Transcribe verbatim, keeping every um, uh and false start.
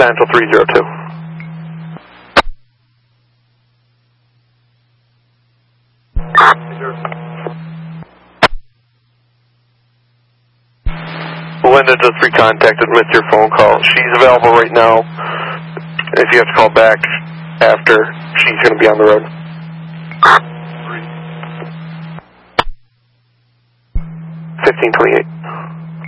Central three zero two. Linda just recontacted with your phone call. She's available right now. If you have to call back after, she's going to be on the road. fifteen twenty-eight.